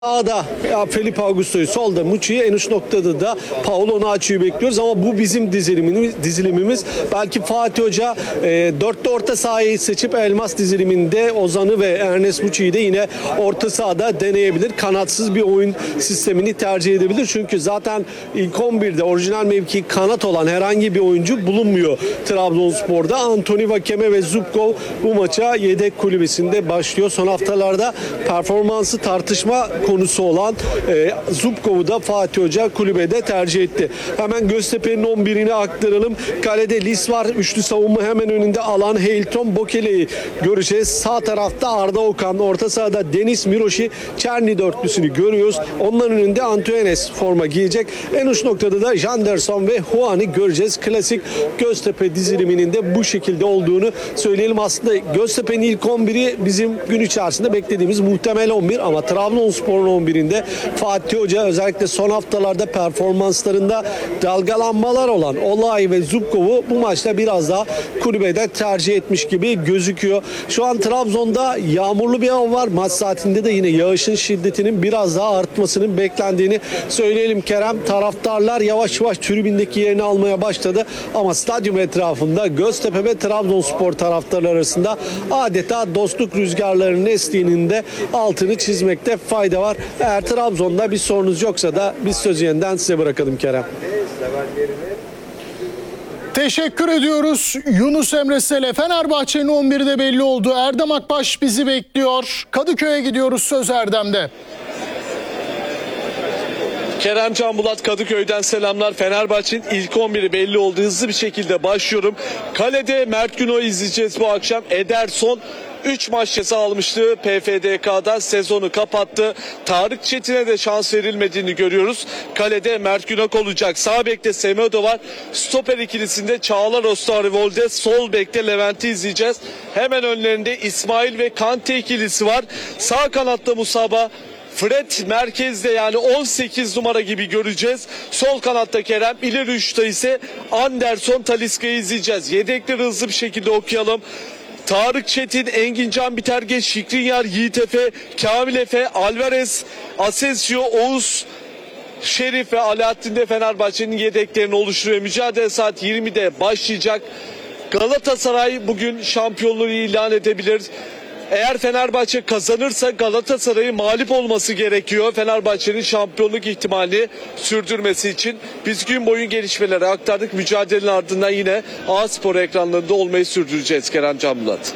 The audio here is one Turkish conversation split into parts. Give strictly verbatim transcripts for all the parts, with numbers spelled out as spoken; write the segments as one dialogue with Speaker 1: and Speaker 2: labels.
Speaker 1: Sağda Felipe Augusto'yu, solda Muçi'yi, en uç noktada da Paolo Naci'yi bekliyoruz ama bu bizim dizilimimiz. dizilimimiz. Belki Fatih Hoca e, dörtte orta sahayı seçip Elmas diziliminde Ozan'ı ve Ernest Muçi'yi de yine orta sahada deneyebilir. Kanatsız bir oyun sistemini tercih edebilir. Çünkü zaten ilk on birde orijinal mevki kanat olan herhangi bir oyuncu bulunmuyor Trabzonspor'da. Anthony Vakeme ve Zubkov bu maça yedek kulübesinde başlıyor. Son haftalarda performansı tartışma konusu olan e, Zubkov'u da Fatih Hoca kulübede tercih etti. Hemen Göztepe'nin on birini aktaralım. Kalede Lis var. Üçlü savunma hemen önünde Alan, Heilton, Bokele'yi göreceğiz. Sağ tarafta Arda Okan, orta sahada Deniz Miroşi, Çerni dörtlüsünü görüyoruz. Onların önünde Antunes forma giyecek. En uç noktada da Janderson ve Juan'i göreceğiz. Klasik Göztepe diziliminin de bu şekilde olduğunu söyleyelim. Aslında Göztepe'nin ilk on biri bizim gün içerisinde beklediğimiz muhtemel on bir ama Trabzonspor'un on birinde Fatih Hoca özellikle son haftalarda performanslarında dalgalanmalar olan Olay ve Zubkov'u bu maçta biraz daha kulübede tercih etmiş gibi gözüküyor. Şu an Trabzon'da yağmurlu bir hava var. Maç saatinde de yine yağışın şiddetinin biraz daha artmasının beklendiğini söyleyelim Kerem. Taraftarlar yavaş yavaş tribündeki yerini almaya başladı ama stadyum etrafında Göztepe ve Trabzonspor taraftarları arasında adeta dostluk rüzgarlarının estiğinin de altını çizmekte fayda var. Eğer Trabzon'da bir sorunuz yoksa da biz sözü yeniden size bırakalım Kerem.
Speaker 2: Teşekkür ediyoruz Yunus Emre Sele. Fenerbahçe'nin on biri de belli oldu. Erdem Akbaş bizi bekliyor. Kadıköy'e gidiyoruz, söz Erdem'de.
Speaker 3: Kerem Can Bulat Kadıköy'den selamlar. Fenerbahçe'nin ilk on biri belli oldu. Hızlı bir şekilde başlıyorum. Kalede Mert Günok'u izleyeceğiz bu akşam. Ederson üç maç ceza almıştı P F D K'da, sezonu kapattı. Tarık Çetin'e de şans verilmediğini görüyoruz. Kalede Mert Günok olacak. Sağ bekte Semedo var. Stoper ikilisinde Çağlar Osterwolde, sol bekte Levent'i izleyeceğiz. Hemen önlerinde İsmail ve Kante ikilisi var. Sağ kanatta Musaba, Fred merkezde, yani on sekiz numara gibi göreceğiz. Sol kanatta Kerem, ileri uçta ise Anderson, Talisca'yı izleyeceğiz. Yedekleri hızlı bir şekilde okuyalım. Tarık Çetin, Engin Can Bitergeç, Şikrinyar, Yiğit Efe, Kamil Efe, Alvarez, Asensio, Oğuz, Şerif ve Alaaddin de Fenerbahçe'nin yedeklerini oluşturuyor. Mücadele saat yirmide başlayacak. Galatasaray bugün şampiyonluğu ilan edebilir. Eğer Fenerbahçe kazanırsa Galatasaray'ın mağlup olması gerekiyor. Fenerbahçe'nin şampiyonluk ihtimalini sürdürmesi için. Biz gün boyu gelişmeleri aktardık. Mücadelenin ardından yine A-Spor ekranlarında olmayı sürdüreceğiz Kerem Can Bulat.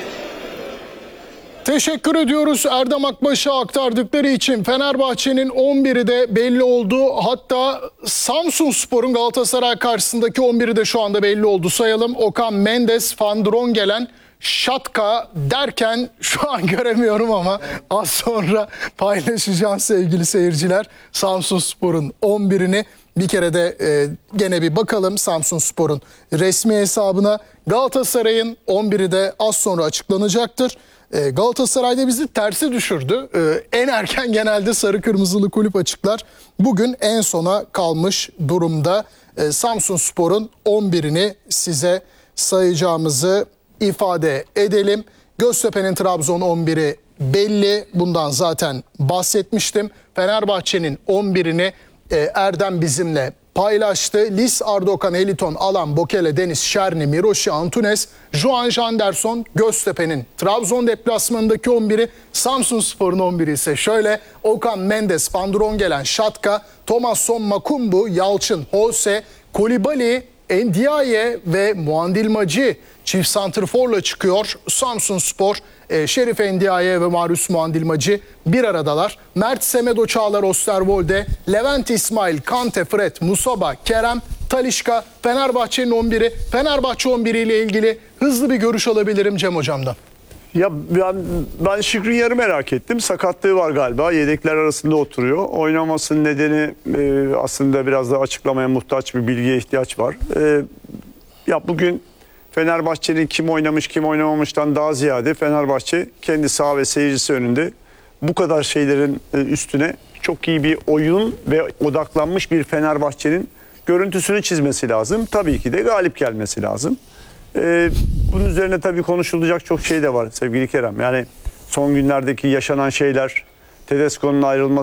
Speaker 2: Teşekkür ediyoruz Erdem Akbaş'a aktardıkları için. Fenerbahçe'nin on biri de belli oldu. Hatta Samsunspor'un Galatasaray karşısındaki on biri de şu anda belli oldu. Sayalım: Okan Mendes, Van Drongelen, Şatka derken şu an göremiyorum ama az sonra paylaşacağım sevgili seyirciler. Samsunspor'un on birini bir kere de e, gene bir bakalım Samsunspor'un resmi hesabına. Galatasaray'ın on biri de az sonra açıklanacaktır. E, Galatasaray'da bizi terse düşürdü. E, en erken genelde sarı kırmızılı kulüp açıklar. Bugün en sona kalmış durumda. E, Samsunspor'un on birini size sayacağımızı ifade edelim. Göztepe'nin Trabzon on biri belli. Bundan zaten bahsetmiştim. Fenerbahçe'nin on birini e, Erdem bizimle paylaştı. Lis, Arda Okan, Heilton, Alan, Bokele, Deniz, Şerni, Miroşi, Antunes, Juan Janderson. Göztepe'nin Trabzon deplasmanındaki on biri. Samsunspor'un on biri ise şöyle: Okan Mendes, Van Drongelen, Şatka, Thomasson, Makumbu, Yalçın, Hose, Kolibali, Endiaye ve Muandilmacı çift santrforla çıkıyor. Samsunspor, e, Şerif Endiaye ve Marius Muandilmacı bir aradalar. Mert, Semedo, Çağlar Osterwolde, Levent, İsmail, Kante, Fred, Musaba, Kerem, Talisca. Fenerbahçe'nin on biri. Fenerbahçe on biri ile ilgili hızlı bir görüş alabilirim Cem Hocam'dan.
Speaker 4: Ya ben, ben Şikrinyar'ı merak ettim. Sakatlığı var galiba. Yedekler arasında oturuyor. Oynamasının nedeni e, aslında biraz da açıklamaya muhtaç, bir bilgiye ihtiyaç var. E, ya bugün Fenerbahçe'nin kim oynamış kim oynamamıştan daha ziyade Fenerbahçe kendi saha ve seyircisi önünde bu kadar şeylerin üstüne çok iyi bir oyun ve odaklanmış bir Fenerbahçe'nin görüntüsünü çizmesi lazım. Tabii ki de galip gelmesi lazım. Ee, bunun üzerine tabii konuşulacak çok şey de var sevgili Kerem. Yani son günlerdeki yaşanan şeyler, Tedesco'nun ayrılması